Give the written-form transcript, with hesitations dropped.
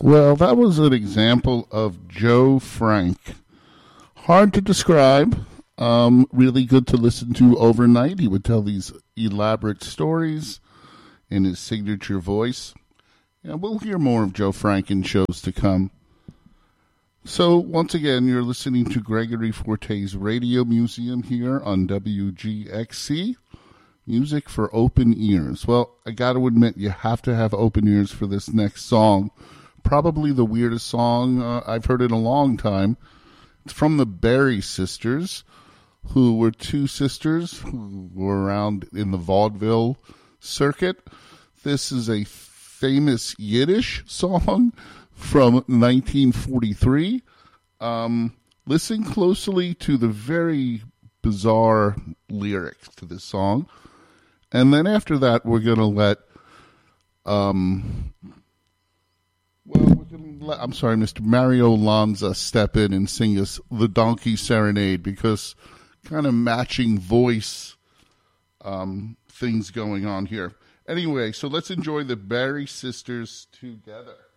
Well, that was an example of Joe Frank. Hard to describe. Really good to listen to overnight. He would tell these elaborate stories in his signature voice. Yeah, we'll hear more of Joe Frank in shows to come. So, once again, you're listening to Gregory Forte's Radio Museum here on WGXC. Music for open ears. Well, I got to admit, you have to have open ears for this next song. Probably the weirdest song I've heard in a long time. It's from the Berry Sisters, who were two sisters who were around in the vaudeville circuit. This is a famous Yiddish song from 1943. Listen closely to the very bizarre lyrics to this song. And then after that, we're going to let, Mr. Mario Lanza step in and sing us The Donkey Serenade, because kind of matching voice things going on here. Anyway, so let's enjoy the Berry Sisters together.